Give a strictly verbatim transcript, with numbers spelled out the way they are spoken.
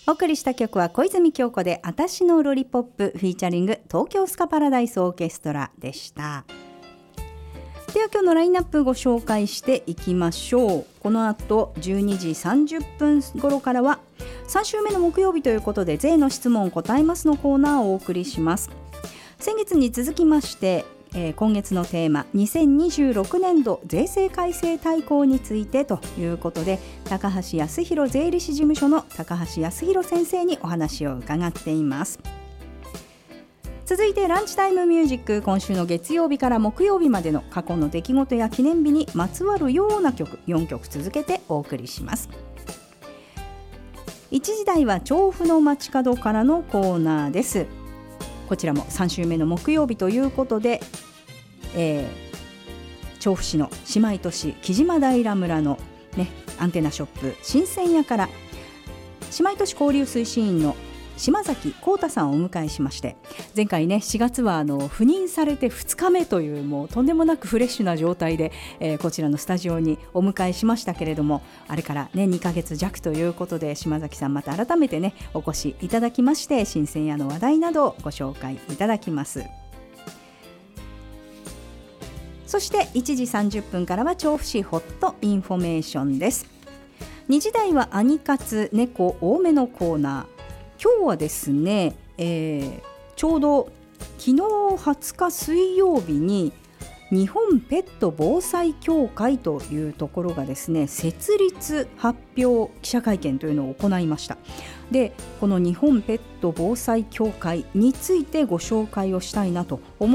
お送りした曲は小泉京子であたしのロリポップフィーチャリング東京スカパラダイスオーケストラでした。では今日のラインナップご紹介していきましょう。この後じゅうにじさんじゅっぷん頃からはさん週目の木曜日ということで税の質問答えますのコーナーをお送りします。先月に続きまして、えー、今月のテーマにせんにじゅうろくねんど税制改正大綱についてということで、高橋康弘税理士事務所の高橋康弘先生にお話を伺っています。続いてランチタイムミュージック、今週の月曜日から木曜日までの過去の出来事や記念日にまつわるような曲よんきょく続けてお送りします。いちじ台は調布の街角からのコーナーです。こちらもさん週目の木曜日ということで、えー、調布市の姉妹都市木島平村の、ね、アンテナショップ新鮮屋から姉妹都市交流推進員の島崎幸太さんをお迎えしまして、前回ねしがつはあの赴任されてふつかめというもうとんでもなくフレッシュな状態で、えー、こちらのスタジオにお迎えしましたけれども、あれからねにかげつ弱ということで島崎さんまた改めてねお越しいただきまして、新鮮屋の話題などをご紹介いただきます。そしていちじさんじゅっぷんからは調布市ホットインフォメーションです。にじ台はアニカツ猫多めのコーナー。今日はですね、えー、ちょうど昨日はつか水曜日に日本ペット防災協会というところがですね設立発表記者会見というのを行いました。でこの日本ペット防災協会についてご紹介をしたいなと思